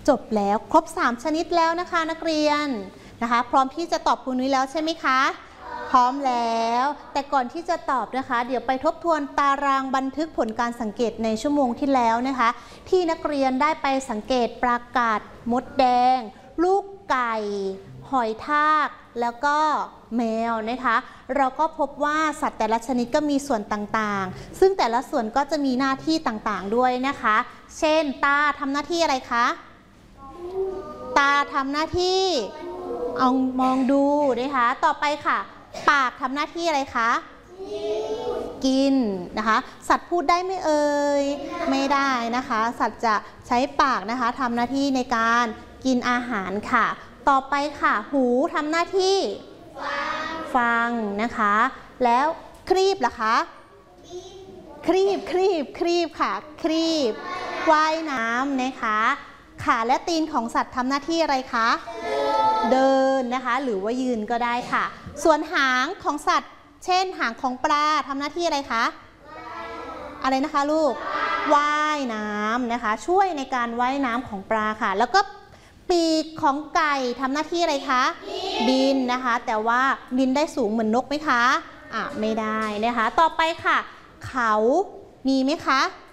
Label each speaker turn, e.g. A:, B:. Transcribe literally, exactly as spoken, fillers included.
A: จบแล้วครบสามชนิดแล้วนะคะนักเรียนนะคะพร้อมที่จะตอบครูนุ้ยแล้วใช่ไหมคะพร้อมแล้วแต่ก่อนที่จะตอบนะคะเดี๋ยวไปทบทวนตารางบันทึกผลการสังเกตในชั่วโมงที่แล้วนะคะที่นักเรียนได้ไปสังเกตปลากาศมดแดงลูกไก่หอยทากแล้วก็แมวนะคะเราก็พบว่าสัตว์แต่ละชนิดก็มีส่วนต่างๆซึ่งแต่ละส่วนก็จะมีหน้าที่ต่างๆด้วยนะคะเช่นตาทำหน้าที่อะไรคะตาทำหน้าที่เอามองดูนะคะต่อไปค่ะปากทำหน้าที่อะไรคะกินนะคะสัตว์พูดได้ไหมเอ่ยไม่ได้นะคะสัตว์จะใช้ปากนะคะทำหน้าที่ในการกินอาหารค่ะต่อไปค่ะหูทำหน้าที่ฟังนะคะแล้วครีบล่ะคะครีบครีบครีบค่ะครีบว่ายน้ำนะคะขาและตีนของสัตว์ทำหน้าที่อะไรคะเดินนะคะหรือว่ายืนก็ได้ค่ะส่วนหางของสัตว์เช่นหางของปลาทำหน้าที่อะไรคะอะไรนะคะลูกว่ายน้ำนะคะช่วยในการว่ายน้ำของปลาค่ะแล้วก็ปีกของไก่ทำหน้าที่อะไรคะบินนะคะแต่ว่าบินได้สูงเหมือนนกไหมคะอ่ะไม่ได้นะคะต่อไปค่ะเขามีไหมคะ